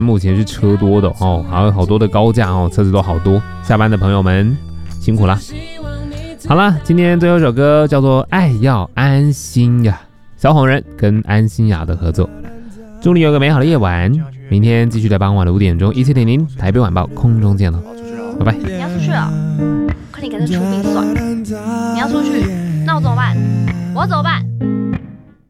目前是车多的哦，还有好多的高架哦，车子都好多。下班的朋友们辛苦啦。好啦，今天最后一首歌叫做《爱要安心呀》，小红人跟安心雅的合作。祝你有个美好的夜晚，明天继续在傍晚的5点钟1700台北晚报空中见了，拜拜。 你要出去了，快点给他出兵算。你要出去，那我怎么办？我要怎么办？